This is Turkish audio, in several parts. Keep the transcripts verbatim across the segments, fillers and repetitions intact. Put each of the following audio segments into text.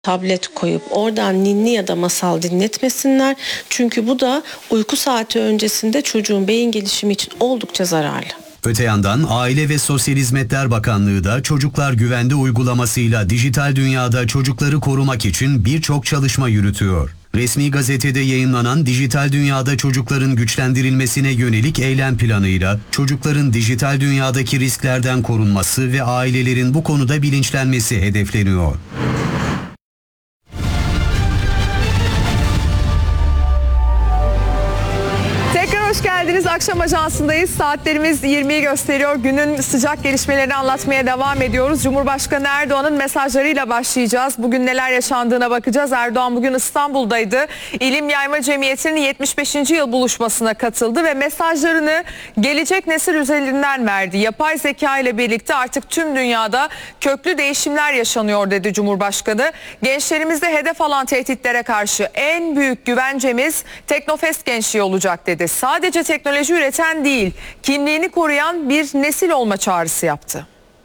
tablet koyup oradan ninni ya da masal dinletmesinler. Çünkü bu da uyku saati öncesinde çocuğun beyin gelişimi için oldukça zararlı. Öte yandan Aile ve Sosyal Hizmetler Bakanlığı da Çocuklar Güvende uygulamasıyla dijital dünyada çocukları korumak için birçok çalışma yürütüyor. Resmi gazetede yayınlanan dijital dünyada çocukların güçlendirilmesine yönelik eylem planıyla çocukların dijital dünyadaki risklerden korunması ve ailelerin bu konuda bilinçlenmesi hedefleniyor. Hoş geldiniz. Akşam Ajansı'ndayız. Saatlerimiz yirmiyi gösteriyor. Günün sıcak gelişmelerini anlatmaya devam ediyoruz. Cumhurbaşkanı Erdoğan'ın mesajlarıyla başlayacağız. Bugün neler yaşandığına bakacağız. Erdoğan bugün İstanbul'daydı. İlim Yayma Cemiyeti'nin yetmiş beşinci yıl buluşmasına katıldı ve mesajlarını gelecek nesil üzerinden verdi. Yapay zeka ile birlikte artık tüm dünyada köklü değişimler yaşanıyor dedi Cumhurbaşkanı. Gençlerimizde hedef alan tehditlere karşı en büyük güvencemiz Teknofest gençliği olacak dedi. Sadece Sadece teknoloji üreten değil, kimliğini koruyan bir nesil olma çağrısı yaptı.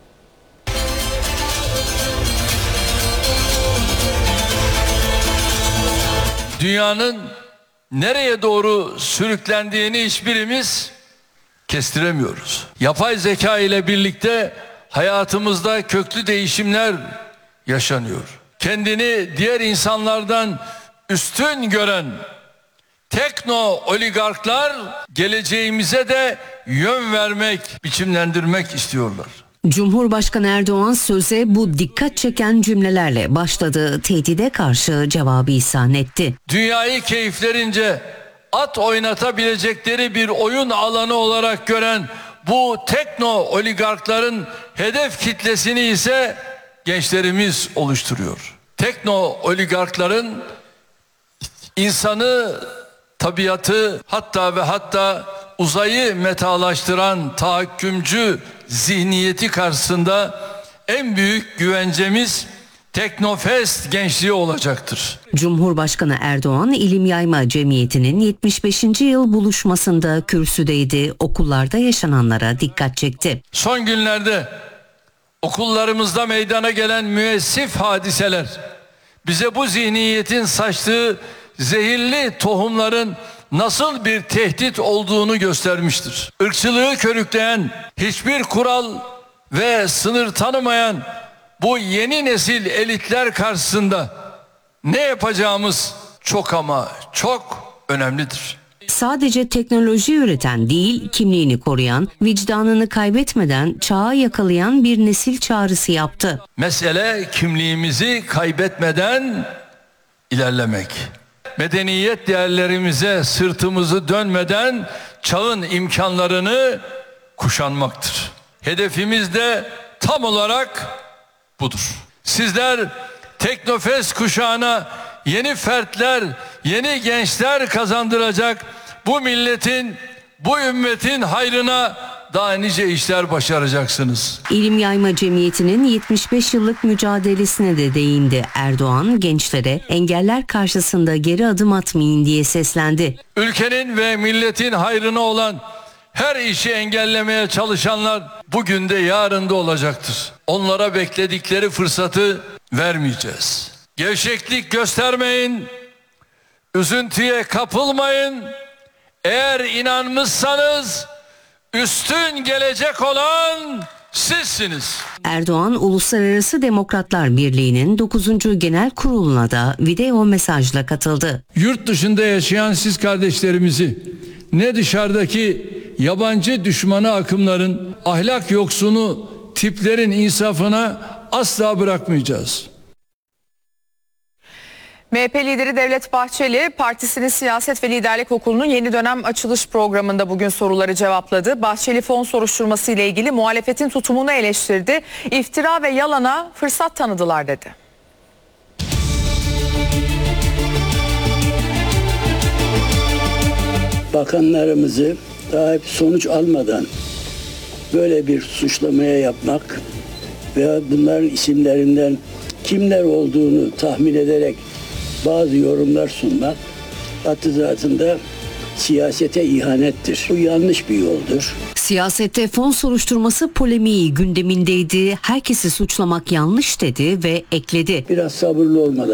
Dünyanın nereye doğru sürüklendiğini hiçbirimiz kestiremiyoruz. Yapay zeka ile birlikte hayatımızda köklü değişimler yaşanıyor. Kendini diğer insanlardan üstün gören tekno oligarklar geleceğimize de yön vermek, biçimlendirmek istiyorlar. Cumhurbaşkanı Erdoğan söze bu dikkat çeken cümlelerle başladı. Tehdide karşı cevabı ihsan etti. Dünyayı keyiflerince at oynatabilecekleri bir oyun alanı olarak gören bu tekno oligarkların hedef kitlesini ise gençlerimiz oluşturuyor. Tekno oligarkların insanı, tabiatı, hatta ve hatta uzayı metalaştıran tahakkümcü zihniyeti karşısında en büyük güvencemiz Teknofest gençliği olacaktır. Cumhurbaşkanı Erdoğan İlim Yayma Cemiyeti'nin yetmiş beşinci yıl buluşmasında kürsüdeydi. Okullarda yaşananlara dikkat çekti. Son günlerde okullarımızda meydana gelen müessif hadiseler bize bu zihniyetin saçtığı zehirli tohumların nasıl bir tehdit olduğunu göstermiştir. Irkçılığı körükleyen, hiçbir kural ve sınır tanımayan bu yeni nesil elitler karşısında ne yapacağımız çok ama çok önemlidir. Sadece teknoloji üreten değil, kimliğini koruyan, vicdanını kaybetmeden çağı yakalayan bir nesil çağrısı yaptı. Mesele kimliğimizi kaybetmeden ilerlemek. Medeniyet değerlerimize sırtımızı dönmeden çağın imkanlarını kuşanmaktır. Hedefimiz de tam olarak budur. Sizler Teknofest kuşağına yeni fertler, yeni gençler kazandıracak, bu milletin, bu ümmetin hayrına daha nice işler başaracaksınız. İlim Yayma Cemiyeti'nin yetmiş beş yıllık mücadelesine de değindi. Erdoğan gençlere engeller karşısında geri adım atmayın diye seslendi. Ülkenin ve milletin hayrına olan her işi engellemeye çalışanlar bugün de yarın da olacaktır. Onlara bekledikleri fırsatı vermeyeceğiz. Gevşeklik göstermeyin, üzüntüye kapılmayın. Eğer inanmışsanız üstün gelecek olan sizsiniz. Erdoğan, Uluslararası Demokratlar Birliği'nin dokuzuncu Genel Kurulu'na da video mesajla katıldı. Yurt dışında yaşayan siz kardeşlerimizi ne dışarıdaki yabancı düşmanı akımların, ahlak yoksunu tiplerin insafına asla bırakmayacağız. M H P lideri Devlet Bahçeli, partisinin Siyaset ve Liderlik Okulu'nun yeni dönem açılış programında bugün soruları cevapladı. Bahçeli fon soruşturması ile ilgili muhalefetin tutumunu eleştirdi. İftira ve yalana fırsat tanıdılar dedi. Bakanlarımızı daha hep sonuç almadan böyle bir suçlamaya yapmak veya bunların isimlerinden kimler olduğunu tahmin ederek bazı yorumlar sunmak, hatta zatında siyasete ihanettir. Bu yanlış bir yoldur. Siyasette fon soruşturması polemiği gündemindeydi. Herkesi suçlamak yanlış dedi ve ekledi. Biraz sabırlı olmalı.